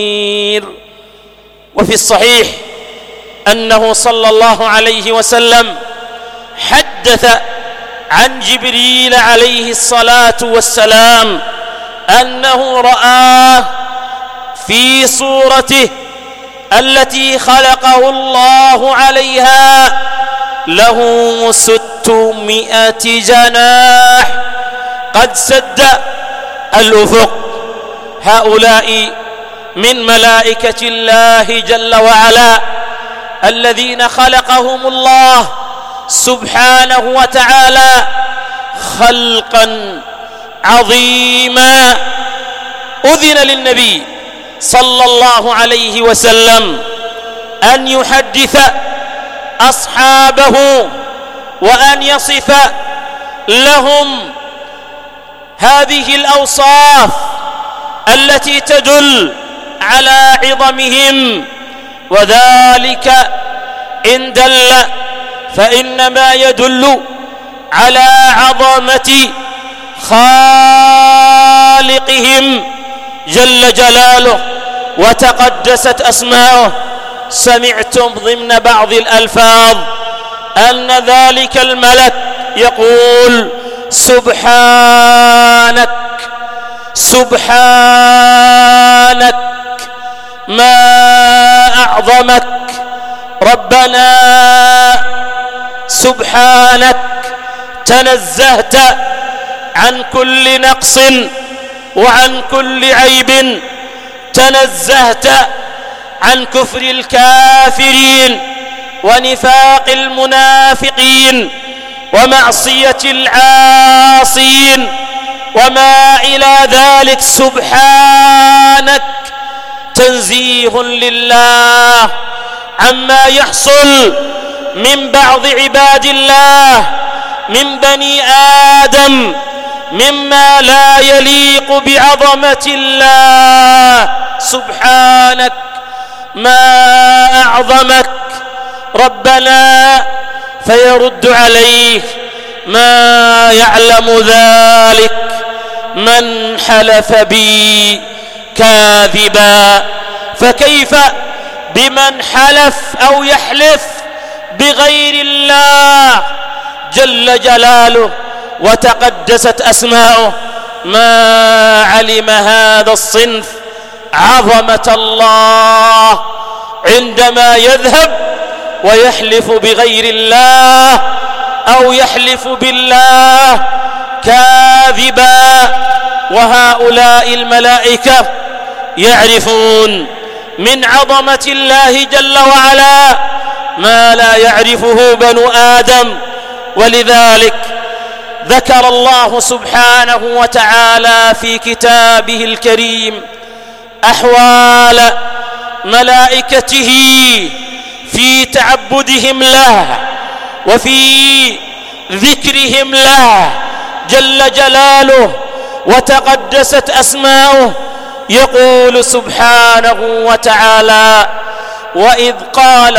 وفي الصحيح أنه صلى الله عليه وسلم حدث عن جبريل عليه الصلاة والسلام أنه رآه في صورته التي خلقه الله عليها له 600 جناح قد سد الأفق. هؤلاء من ملائكة الله جل وعلا الذين خلقهم الله سبحانه وتعالى خلقا عظيما. أذن للنبي صلى الله عليه وسلم أن يحدث أصحابه وأن يصف لهم هذه الأوصاف التي تدل على عظمهم، وذلك إن دل فإنما يدل على عظمة خالقهم جل جلاله وتقدست أسماؤه. سمعتم ضمن بعض الألفاظ أن ذلك الملك يقول: سبحانك سبحانك، ما أعظمك ربنا، سبحانك تنزهت عن كل نقص وعن كل عيب، تنزهت عن كفر الكافرين ونفاق المنافقين ومعصية العاصين وما إلى ذلك. سبحانك تنزيه لله عما يحصل من بعض عباد الله من بني آدم مما لا يليق بعظمة الله. سبحانك ما أعظمك ربنا، فيرد عليه: ما يعلم ذلك من حلف بي كاذبا. فكيف بمن حلف أو يحلف بغير الله جل جلاله وتقدست أسماؤه؟ ما علم هذا الصنف عظمة الله عندما يذهب ويحلف بغير الله أو يحلف بالله كاذبا. وهؤلاء الملائكة يعرفون من عظمة الله جل وعلا ما لا يعرفه بنو آدم. ولذلك ذكر الله سبحانه وتعالى في كتابه الكريم أحوال ملائكته في تعبدهم له وفي ذكرهم له جل جلاله وتقدست أسماؤه. يقول سبحانه وتعالى: وإذ قال